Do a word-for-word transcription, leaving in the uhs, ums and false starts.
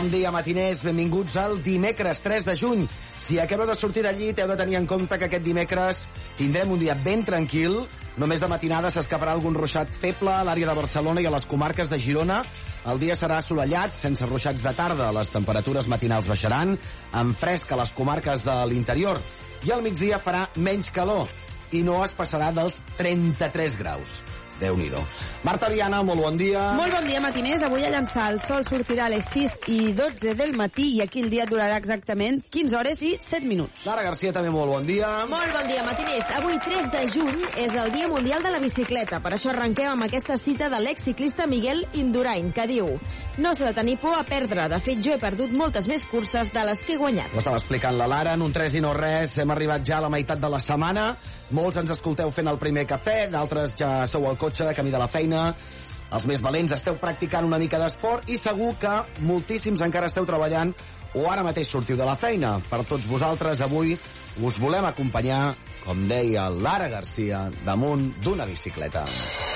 Bon dia, matiners. Benvinguts al dimecres tres de juny. Si acabeu de sortir del llit, heu de tenir en compte que aquest dimecres tindrem un dia ben tranquil. Només de matinada s'escaparà algun ruixat feble a l'àrea de Barcelona i a les comarques de Girona. El dia serà assolellat, sense ruixats de tarda. Les temperatures matinals baixaran, amb fresc a les comarques de l'interior. I al migdia farà menys calor i no es passarà dels trenta-tres graus. Déu-n'hi-do. Marta Viana, molt bon dia. Molt bon dia, matiners. Avui a Llançà el sol sortirà a les sis i dotze del matí i aquí el dia durarà exactament quinze hores i set minuts. Lara Garcia, també molt bon dia. Molt bon dia, matiners. Avui, tres de juny, és el Dia Mundial de la Bicicleta. Per això arrenquem amb aquesta cita de l'exciclista Miguel Indurain, que diu: no s'ha de tenir por a perdre. De fet, jo he perdut moltes més curses de les que he guanyat. Ho estava explicant la Lara, en un tres i no res. Hem arribat ja a la meitat de la setmana. Molts ens escolteu fent el primer cafè, d'altres ja sou al cotxe de camí de la feina. Els més valents esteu practicant una mica d'esport i segur que moltíssims encara esteu treballant o ara mateix sortiu de la feina. Per tots vosaltres, avui us volem acompanyar, com deia Lara Garcia, damunt d'una bicicleta.